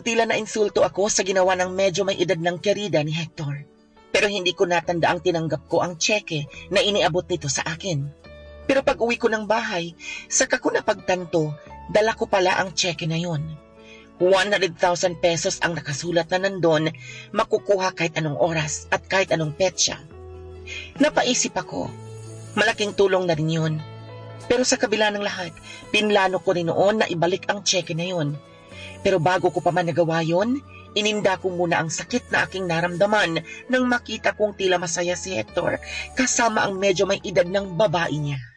tila na insulto ako sa ginawa ng medyo may edad ng kerida ni Hector. Pero hindi ko natandaang tinanggap ko ang tseke na iniabot nito sa akin. Pero pag uwi ko ng bahay, saka ko napagtanto, dala ko pala ang tseke na yon. 100,000 pesos ang nakasulat na nandun, makukuha kahit anong oras at kahit anong petsa. Napaisip ako, malaking tulong na rin yun. Pero sa kabila ng lahat, pinlano ko rin noon na ibalik ang tseke na yon. Pero bago ko pa man nagawa yun, ininda ko muna ang sakit na aking naramdaman nang makita kong tila masaya si Hector kasama ang medyo may edad ng babae niya.